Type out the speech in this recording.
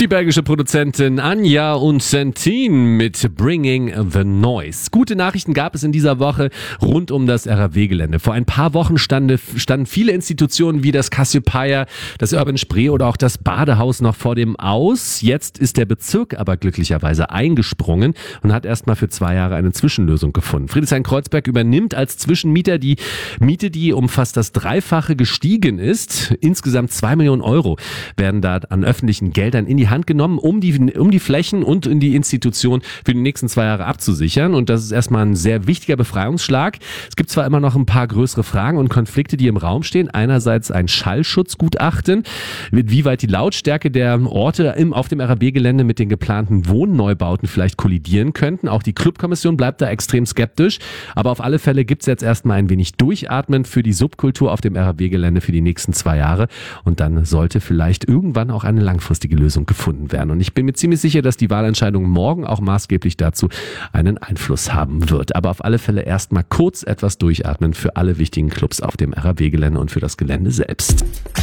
Die belgische Produzentin Anja und Centine mit Bringing the Noise. Gute Nachrichten gab es in dieser Woche rund um das RAW-Gelände. Vor ein paar Wochen standen viele Institutionen wie das Cassiopeia, das Urban Spree oder auch das Badehaus noch vor dem Aus. Jetzt ist der Bezirk aber glücklicherweise eingesprungen und hat erstmal für 2 Jahre eine Zwischenlösung gefunden. Friedrichshain-Kreuzberg übernimmt als Zwischenmieter die Miete, die um fast das Dreifache gestiegen ist. Insgesamt 2 Millionen Euro werden da an öffentlichen Geldern in die Hand genommen, um die Flächen und in die Institution für die nächsten 2 Jahre abzusichern. Und das ist erstmal ein sehr wichtiger Befreiungsschlag. Es gibt zwar immer noch ein paar größere Fragen und Konflikte, die im Raum stehen. Einerseits ein Schallschutzgutachten, wie weit die Lautstärke der Orte auf dem RAW-Gelände mit den geplanten Wohnneubauten vielleicht kollidieren könnten. Auch die Clubkommission bleibt da extrem skeptisch. Aber auf alle Fälle gibt es jetzt erstmal ein wenig Durchatmen für die Subkultur auf dem RAW-Gelände für die nächsten 2 Jahre. Und dann sollte vielleicht irgendwann auch eine langfristige Lösung gefunden werden. Und ich bin mir ziemlich sicher, dass die Wahlentscheidung morgen auch maßgeblich dazu einen Einfluss haben wird. Aber auf alle Fälle erstmal kurz etwas durchatmen für alle wichtigen Clubs auf dem RAW-Gelände und für das Gelände selbst.